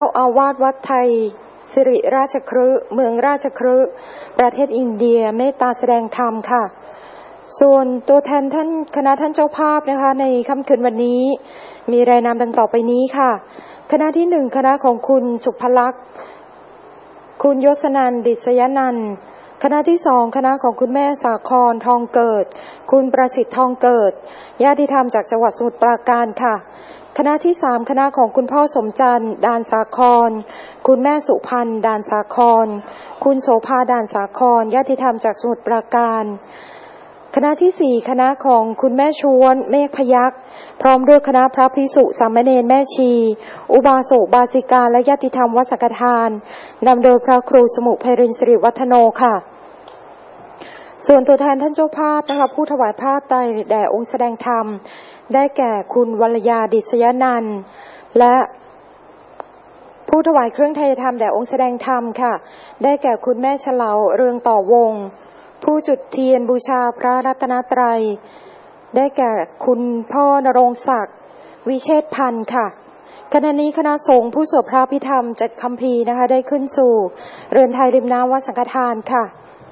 เจ้าอาวาสวัดไทยสิริราชคฤห์เมืองราชคฤห์ประเทศอินเดียเมตตาแสดงธรรมค่ะส่วนตัวแทนท่านคณะท่านเจ้าภาพนะคะในค่ำคืนวันนี้มีรายนามดังต่อไปนี้ค่ะคณะที่1คณะของคุณสุภลักษณ์คุณยศนันท์ดิษยนันท์คณะที่2คณะของคุณแม่สาครทองเกิดคุณประสิทธิ์ทองเกิดญาติธรรมจากจังหวัดสมุทรปราการค่ะคณะที่3คณะของคุณพ่อสมจันทร์ดานสาครคุณแม่สุพันธ์ดานสาครคุณโสภาดานสาครญาติธรรมจากสมุทรปราการคณะที่4คณะของคุณแม่ชวนเมฆพยัคฆ์พร้อมด้วยคณะพระภิกษุสามเณรแม่ชีอุบาสกบาสิกาและญาติธรรมวัดสังฆทานนำโดยพระครูสมุไพรินทร์สิริวัฒโนค่ะส่วนตัวแทนท่านเจ้าภาพนะคะผู้ถวายผ้าไตรแด่องค์แสดงธรรมได้แก่คุณวรยาดิษยนันท์และผู้ถวายเครื่องไทยธรรมแด่องค์แสดงธรรมค่ะได้แก่คุณแม่เฉลาเรืองต่อวงผู้จุดเทียนบูชาพระรัตนตรัยได้แก่คุณพ่อนรงศักดิ์วิเชษพันธ์ค่ะขณะนี้คณะสงฆ์ผู้สวดพระพิธรรมจัดคัมภีร์นะคะได้ขึ้นสู่เรือนไทยริมน้ำวัดสังฆทานค่ะ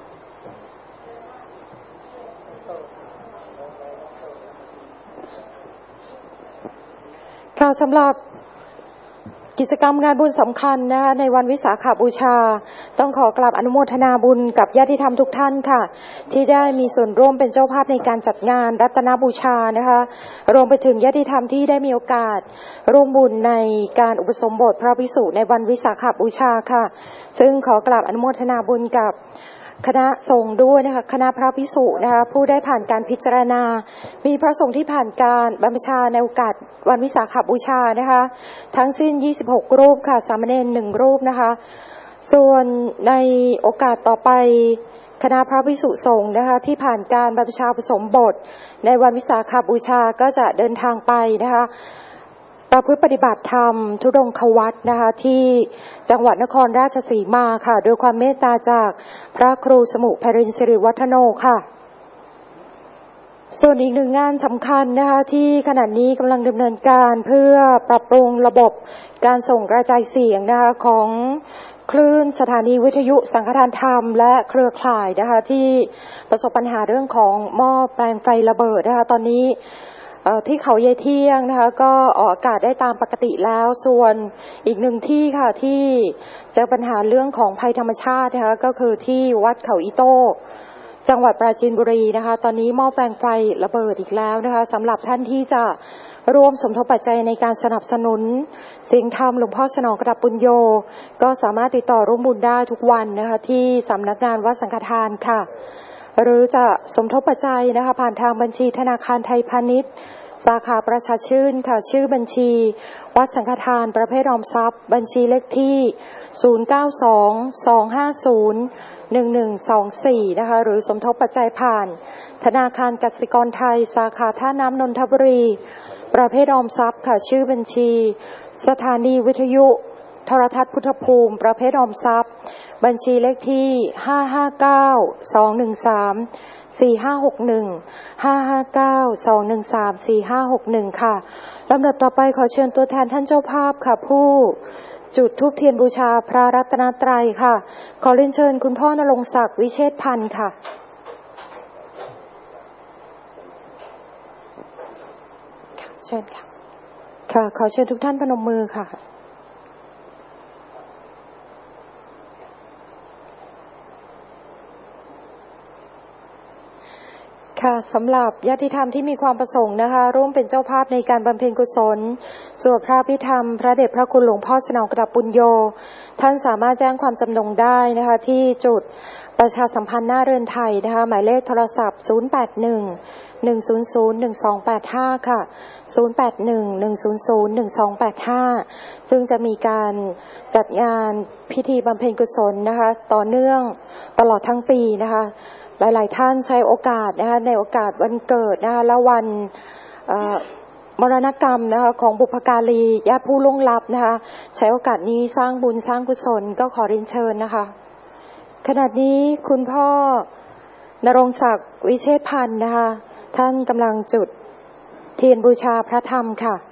ค่ะสำหรับกิจกรรมงานบุญสำคัญนะคะในวันวิสาขบูชาต้องขอกราบอนุโมทนาบุญกับญาติธรรมทุกท่านค่ะที่ได้มีส่วนร่วมเป็นเจ้าภาพในการจัดงานรัตนบูชานะคะรวมไปถึงญาติธรรมที่ได้มีโอกาสร่วมบุญในการอุปสมบทพระภิกษุในวันวิสาขบูชาค่ะซึ่งขอกราบอนุโมทนาบุญกับคณะสงฆ์ด้วยนะคะคณะพระภิกษุนะคะผู้ได้ผ่านการพิจารณามีพระสงฆ์ที่ผ่านการบรรพชาในโอกาสวันวิสาขบูชานะคะทั้งสิ้น26รูปค่ะสามเณร1รูปนะคะส่วนในโอกาสต่อไปคณะพระภิกษุสงฆ์นะคะที่ผ่านการบรรพชาอุปสมบทในวันวิสาขบูชาก็จะเดินทางไปนะคะประพฤติปฏิบัติธรรมธุดงควัตรนะคะที่จังหวัดนครราชสีมาค่ะโดยความเมตตาจากพระครูสมุไพรินทร์สิริวัฒโนค่ะส่วนอีกหนึ่งงานสำคัญนะคะที่ขณะนี้กำลังดำเนินการเพื่อปรับปรุงระบบการส่งกระจายเสียงนะคะของคลื่นสถานีวิทยุสังฆทานธรรมและเครือข่ายนะคะที่ประสบปัญหาเรื่องของหม้อแปลงไฟระเบิดนะคะตอนนี้ที่เขาเยเที่ยงนะคะก็ออกอากาศได้ตามปกติแล้วส่วนอีกหนึ่งที่ค่ะที่เจอปัญหาเรื่องของภัยธรรมชาตินะคะก็คือที่วัดเขาอิโต้จังหวัดปราจีนบุรีนะคะตอนนี้หม้อแปลงไฟระเบิดอีกแล้วนะคะสำหรับท่านที่จะร่วมสมทบปัจจัยในการสนับสนุนเสียงธรรมหลวงพ่อสนองกระดับปุญโญก็สามารถติดต่อร่วมบุญได้ทุกวันนะคะที่สำนักงานวัดสังฆทานค่ะหรือจะสมทบปัจจัยนะคะผ่านทางบัญชีธนาคารไทยพาณิชย์สาขาประชาชื่นค่ะชื่อบัญชีวัดสังฆทานประเภทออมทรัพย์บัญชีเลขที่0922501124นะคะหรือสมทบปัจจัยผ่านธนาคารกสิกรไทยสาขาท่าน้ำนนทบุรีประเภทออมทรัพย์ค่ะชื่อบัญชีสถานีวิทยุโทรทัศน์พุทธภูมิประเภทออมทรัพย์บัญชีเลขที่55921345615592134561ค่ะลำดับต่อไปขอเชิญตัวแทนท่านเจ้าภาพค่ะผู้จุดธูปเทียนบูชาพระรัตนตรัยค่ะขอเรียนเชิญคุณพ่อนรงศักดิ์วิเชษพันธ์ค่ะเชิญค่ะค่ะขอเชิญทุกท่านพนมมือค่ะค่ะสำหรับญาติธรรมที่มีความประสงค์นะคะร่วมเป็นเจ้าภาพในการบำเพ็ญกุศลสวดพระพิธรรมพระเดชพระคุณหลวงพ่อสนองกระดับปุญโญท่านสามารถแจ้งความจำนงได้นะคะที่จุดประชาสัมพันธ์หน้าเรือนไทยนะคะหมายเลขโทรศัพท์0811001285ค่ะ0811001285ซึ่งจะมีการจัดงานพิธีบำเพ็ญกุศลนะคะต่อเนื่องตลอดทั้งปีนะคะหลายๆท่านใช้โอกาสนะคะในโอกาสวันเกิดนะคะและวันมรณกรรมนะคะของบุพการีญาติผู้ล่วงลับนะคะใช้โอกาสนี้สร้างบุญสร้างกุศลก็ขอเรียนเชิญนะคะขณะนี้คุณพ่อนรงศักดิ์วิเชษพันธ์นะคะท่านกำลังจุดเทียนบูชาพระธรรมค่ะ